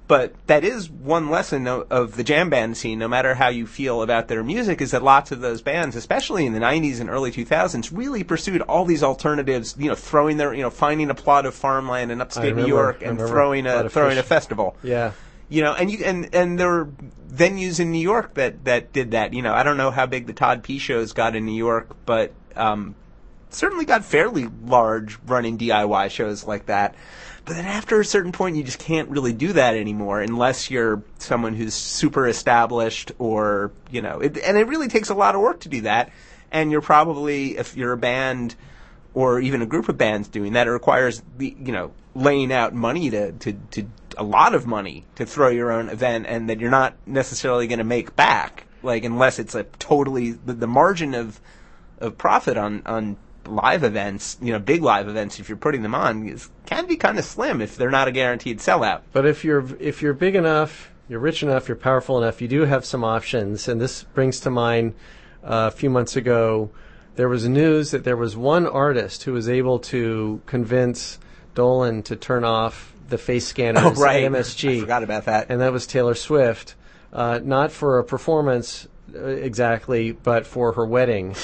But that is one lesson of the jam band scene, no matter how you feel about their music, is that lots of those bands, especially in the 90s and early 2000s, really pursued all these alternatives, finding a plot of farmland in upstate New York and throwing a festival. Yeah. And there were venues in New York that did that. I don't know how big the Todd P shows got in New York, but certainly got fairly large running DIY shows like that. But then after a certain point, you just can't really do that anymore unless you're someone who's super established or, and it really takes a lot of work to do that. And you're probably, if you're a band or even a group of bands doing that, it requires laying out money to a lot of money to throw your own event, and that you're not necessarily going to make back, unless it's a totally, the margin of profit on live events, big live events, if you're putting them on, can be kind of slim if they're not a guaranteed sellout. But if you're big enough, you're rich enough, you're powerful enough, you do have some options. And this brings to mind a few months ago, there was news that there was one artist who was able to convince Dolan to turn off the face scanners at MSG. I forgot about that. And that was Taylor Swift, not for a performance exactly, but for her wedding.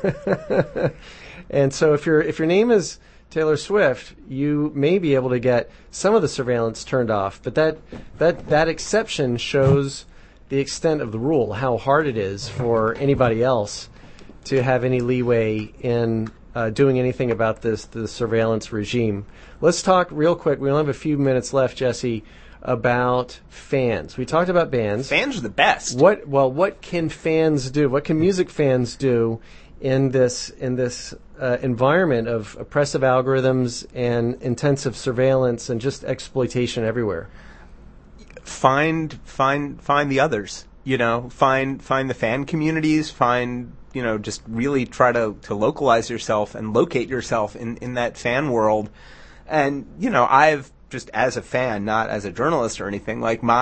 And so if your name is Taylor Swift, you may be able to get some of the surveillance turned off. But that exception shows the extent of the rule, how hard it is for anybody else to have any leeway in doing anything about the surveillance regime. Let's talk real quick. We only have a few minutes left, Jesse, about fans. We talked about bands. Fans are the best. What can fans do? What can music fans do in this environment of oppressive algorithms and intensive surveillance and just exploitation everywhere? Find the others. Find the fan communities. Just really try to localize yourself and locate yourself in that fan world. And I've just, as a fan, not as a journalist or anything,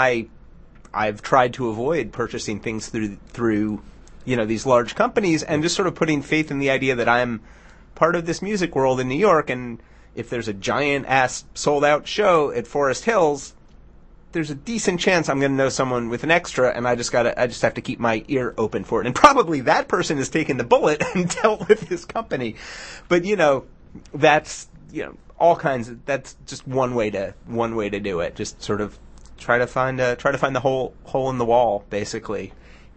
I've tried to avoid purchasing things through these large companies, and just sort of putting faith in the idea that I'm part of this music world in New York, and if there's a giant ass sold out show at Forest Hills, there's a decent chance I'm going to know someone with an extra, and I just have to keep my ear open for it. And probably that person has taken the bullet and dealt with this company. But that's all kinds of, that's just one way to do it. Just sort of try to find the hole in the wall, basically.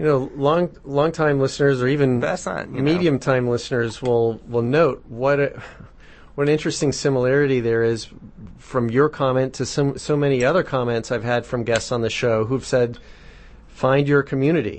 Long time listeners or even medium time listeners will note what an interesting similarity there is from your comment to so many other comments I've had from guests on the show who've said, find your community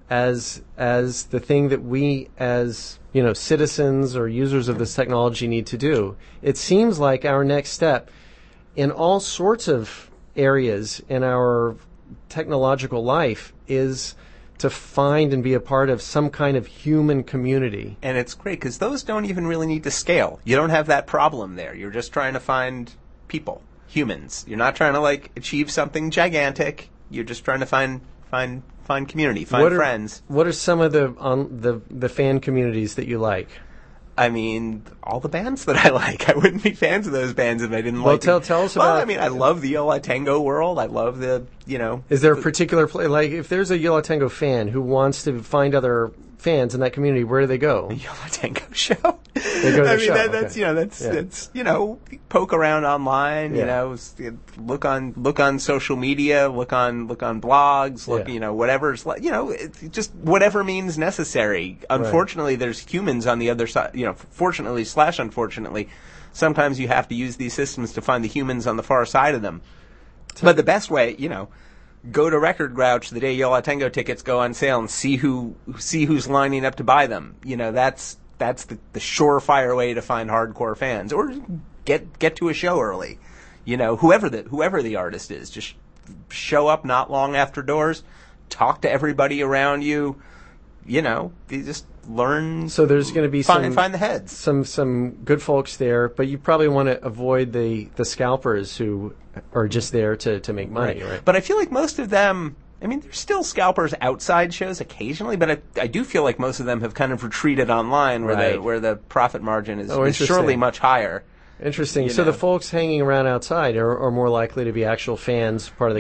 as the thing that we as citizens or users of this technology need to do. It seems like our next step in all sorts of areas in our technological life is to find and be a part of some kind of human community. And it's great because those don't even really need to scale. You don't have that problem there. You're just trying to find people, humans. You're not trying to achieve something gigantic. You're just trying to find community, find friends. What are some of the fan communities that you like? I mean, all the bands that I like. I wouldn't be fans of those bands if I didn't like them. Well, tell us about... Well, I mean, I love the Yo La Tengo world. I love the, Is there a particular... if there's a Yo La Tengo fan who wants to find other fans in that community, where do they go? The Yo La Tengo show. They go to the show. That's poke around online, look on social media, look on blogs, whatever's, just whatever means necessary. Unfortunately, there's humans on the other side, fortunately / unfortunately, sometimes you have to use these systems to find the humans on the far side of them. But the best way, go to Record Grouch the day Yo La Tengo tickets go on sale and see who's lining up to buy them. That's the surefire way to find hardcore fans. Or get to a show early. Whoever the artist is, just show up not long after doors, talk to everybody around you. You just learn. So there's going to be find the heads. Some good folks there, but you probably want to avoid the scalpers who are just there to make money, right? But I feel like most of them, I mean, there's still scalpers outside shows occasionally, but I do feel like most of them have kind of retreated online where the profit margin is surely much higher. Interesting. So the folks hanging around outside are more likely to be actual fans, part of the